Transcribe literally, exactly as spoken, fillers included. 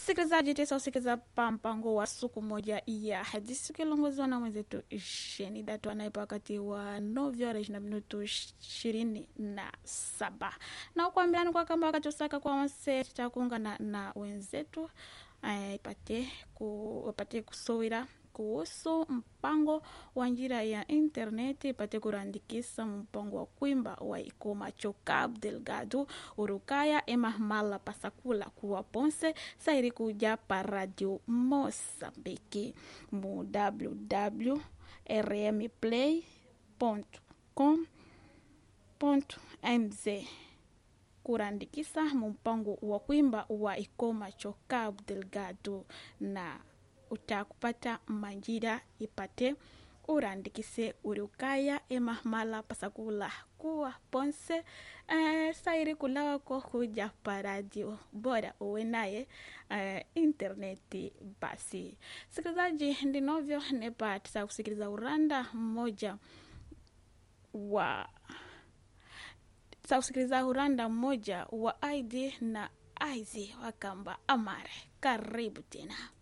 Sikilizaji tesa usikiza pampango wa siku moja ya hadithi kilongozwa na mwenzetu Sheni Datu anaipa wakati wa novyo reji na minutu ishirini na saba na ukuambiani kwa kamba wakati usaka kwa wanse tutakuungana na wenzetu eh, ipate ku, ipate kusowira kuhusu mpango wa njira ya internet ipate kurandikisa mpango wa kuimba wa ikoma Cabo Delgado urukaya emahmala pasakula kuwa ponse sairi kuja pa radio Mosambiki mu w w w ponto r m play ponto com ponto m z kurandikisa mpango wa kuimba wa ikoma Cabo Delgado na utakupata manjira ipate urandikise urukaya emahmala pasakula kuwa ponse eh, sairi kulawa ko kuja pa radio bora uwe naye eh, interneti basi. Sikilizaji ndinovyo nepa tisa kusikiliza uranda mmoja wa tisa kusikiliza uranda mmoja wa I D na I Z wakamba amare. Karibu tena.